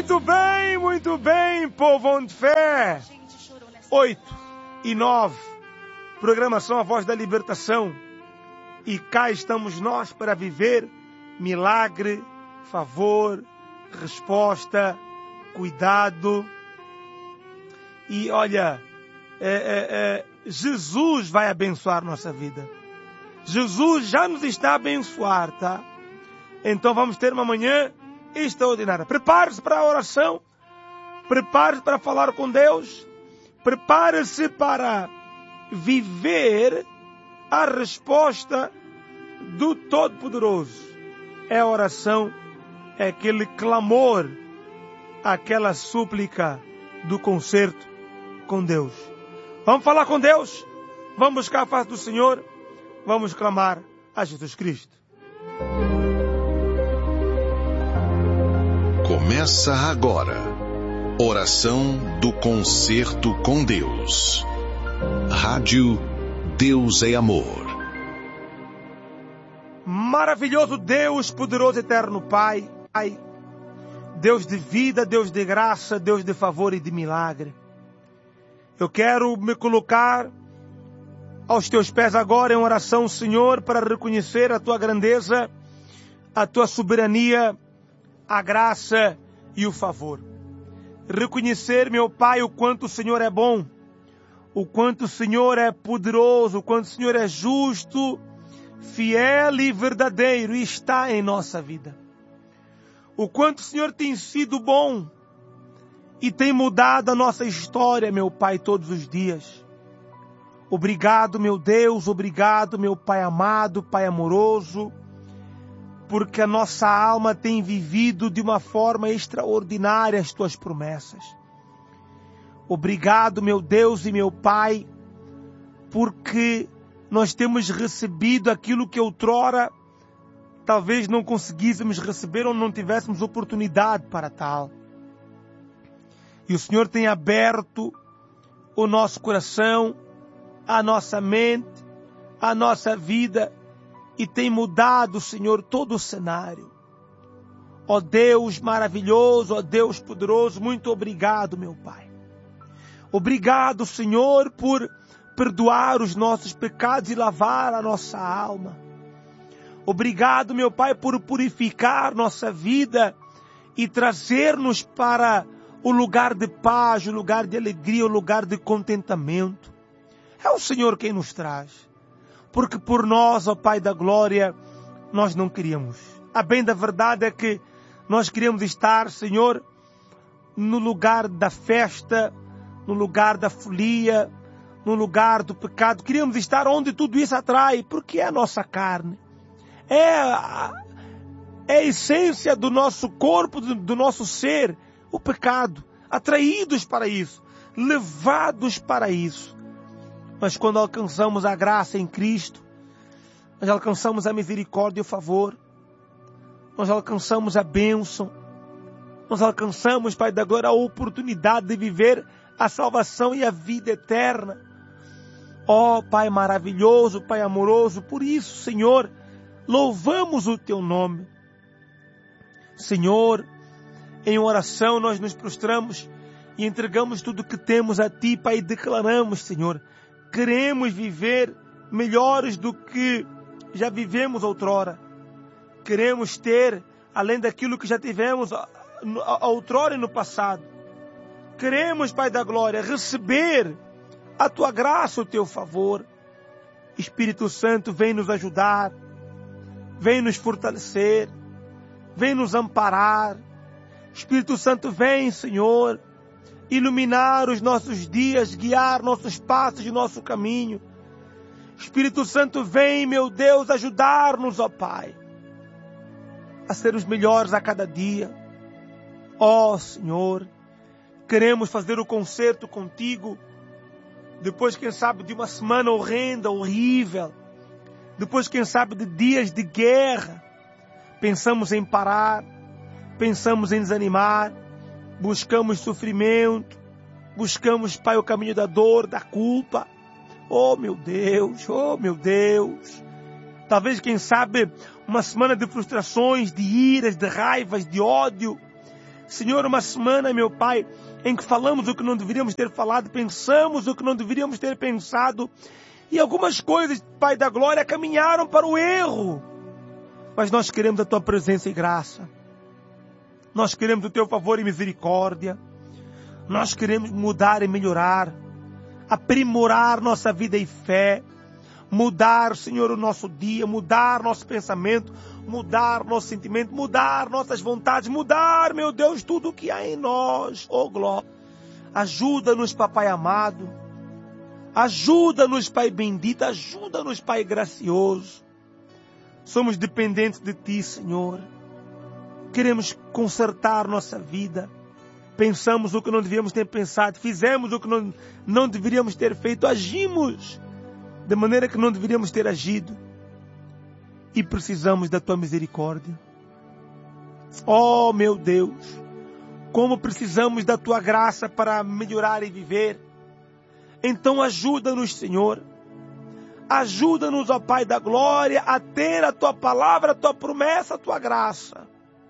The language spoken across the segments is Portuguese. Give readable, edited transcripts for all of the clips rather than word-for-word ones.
Muito bem, povo de fé. 8:09, programação A Voz da Libertação. E cá estamos nós para viver milagre, favor, resposta, cuidado. E olha, Jesus vai abençoar nossa vida. Jesus já nos está a abençoar, tá? Então vamos ter uma manhã extraordinária. Prepare-se para a oração. Prepare-se para falar com Deus. Prepare-se para viver a resposta do Todo-Poderoso. É a oração, é aquele clamor, aquela súplica do concerto com Deus. Vamos falar com Deus. Vamos buscar a face do Senhor. Vamos clamar a Jesus Cristo. Começa agora, oração do concerto com Deus. Rádio Deus é Amor. Maravilhoso Deus, poderoso eterno Pai, Deus de vida, Deus de graça, Deus de favor e de milagre. Eu quero me colocar aos teus pés agora em oração, Senhor, para reconhecer a tua grandeza, a tua soberania, a graça e o favor. Reconhecer, meu Pai, o quanto o Senhor é bom, o quanto o Senhor é poderoso, o quanto o Senhor é justo, fiel e verdadeiro e está em nossa vida. O quanto o Senhor tem sido bom e tem mudado a nossa história, meu Pai, todos os dias. Obrigado, meu Deus, obrigado, meu Pai amado, Pai amoroso, porque a nossa alma tem vivido de uma forma extraordinária as tuas promessas. Obrigado, meu Deus e meu Pai, porque nós temos recebido aquilo que outrora talvez não conseguíssemos receber ou não tivéssemos oportunidade para tal. E o Senhor tem aberto o nosso coração, a nossa mente, a nossa vida, e tem mudado, Senhor, todo o cenário. Ó Deus maravilhoso, ó Deus poderoso, muito obrigado, meu Pai. Obrigado, Senhor, por perdoar os nossos pecados e lavar a nossa alma. Obrigado, meu Pai, por purificar nossa vida e trazer-nos para o lugar de paz, o lugar de alegria, o lugar de contentamento. É o Senhor quem nos traz. Porque por nós, ó Pai da glória, nós não queríamos. A bem da verdade é que nós queríamos estar, Senhor, no lugar da festa, no lugar da folia, no lugar do pecado. Queríamos estar onde tudo isso atrai, porque é a nossa carne. É a essência do nosso corpo, do nosso ser, o pecado. Atraídos para isso, levados para isso. Mas quando alcançamos a graça em Cristo, nós alcançamos a misericórdia e o favor, nós alcançamos a bênção, nós alcançamos, Pai da glória, a oportunidade de viver a salvação e a vida eterna. Ó Pai maravilhoso, Pai amoroso, por isso, Senhor, louvamos o Teu nome. Senhor, em oração nós nos prostramos e entregamos tudo o que temos a Ti, Pai, e declaramos, Senhor, queremos viver melhores do que já vivemos outrora. Queremos ter, além daquilo que já tivemos outrora e no passado. Queremos, Pai da glória, receber a Tua graça, o Teu favor. Espírito Santo, vem nos ajudar, vem nos fortalecer, vem nos amparar. Espírito Santo, vem, Senhor, iluminar os nossos dias, guiar nossos passos e nosso caminho. Espírito Santo, vem, meu Deus, ajudar-nos, ó Pai, a sermos melhores a cada dia. Ó Senhor, queremos fazer o concerto contigo, depois, quem sabe, de uma semana horrenda, horrível, depois, quem sabe, de dias de guerra. Pensamos em parar, pensamos em desanimar, buscamos sofrimento, buscamos, Pai, o caminho da dor, da culpa. Oh meu Deus, oh meu Deus. Talvez, quem sabe, uma semana de frustrações, de iras, de raivas, de ódio. Senhor, uma semana, meu Pai, em que falamos o que não deveríamos ter falado, pensamos o que não deveríamos ter pensado, e algumas coisas, Pai da Glória, caminharam para o erro. Mas nós queremos a Tua presença e graça. Nós queremos o Teu favor e misericórdia. Nós queremos mudar e melhorar, aprimorar nossa vida e fé, mudar, Senhor, o nosso dia, mudar nosso pensamento, mudar nosso sentimento, mudar nossas vontades, mudar, meu Deus, tudo o que há em nós. Oh, glória. Ajuda-nos, Papai amado. Ajuda-nos, Pai bendito. Ajuda-nos, Pai gracioso. Somos dependentes de Ti, Senhor. Queremos consertar nossa vida. Pensamos o que não devíamos ter pensado. Fizemos o que não deveríamos ter feito. Agimos de maneira que não deveríamos ter agido. E precisamos da Tua misericórdia. Oh, meu Deus, como precisamos da Tua graça para melhorar e viver. Então ajuda-nos, Senhor. Ajuda-nos, ó Pai da Glória, a ter a Tua palavra, a Tua promessa, a Tua graça.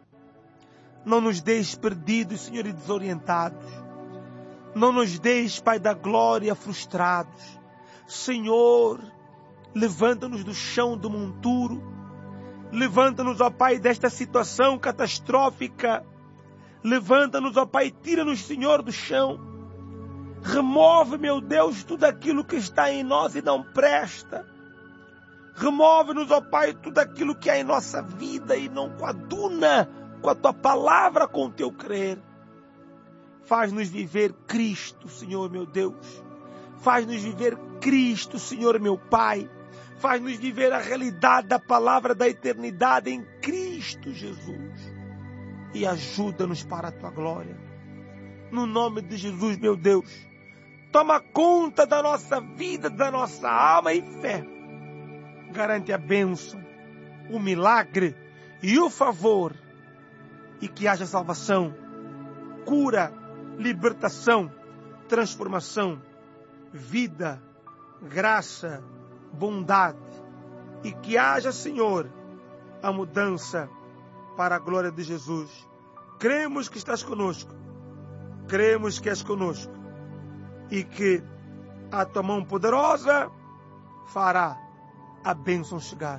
Não nos deixes perdidos, Senhor, e desorientados. Não nos deixes, Pai da Glória, frustrados. Senhor, levanta-nos do chão do monturo. Levanta-nos, ó Pai, desta situação catastrófica. Levanta-nos, ó Pai, tira-nos, Senhor, do chão. Remove, meu Deus, tudo aquilo que está em nós e não presta. Remove-nos, ó Pai, tudo aquilo que há em nossa vida e não coaduna com a Tua palavra, com o Teu crer. Faz-nos viver Cristo, Senhor, meu Deus. Faz-nos viver Cristo, Senhor, meu Pai. Faz-nos viver a realidade da palavra da eternidade em Cristo Jesus. E ajuda-nos para a Tua glória. No nome de Jesus, meu Deus. Toma conta da nossa vida, da nossa alma e fé. Garante a bênção, o milagre e o favor. E que haja salvação, cura, libertação, transformação, vida, graça, bondade. E que haja, Senhor, a mudança para a glória de Jesus. Cremos que estás conosco. Cremos que és conosco. E que a Tua mão poderosa fará a bênção chegar.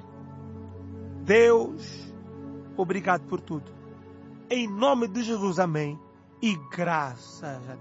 Deus, obrigado por tudo. Em nome de Jesus, amém. E graças a Deus.